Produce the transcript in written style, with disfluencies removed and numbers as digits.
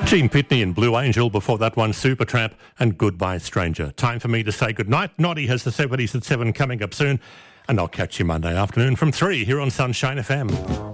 Gene Pitney and Blue Angel, before that one Supertramp and Goodbye Stranger. Time for me to say goodnight. Noddy has the 70s at 7 coming up soon, and I'll catch you Monday afternoon from 3 here on Sunshine FM.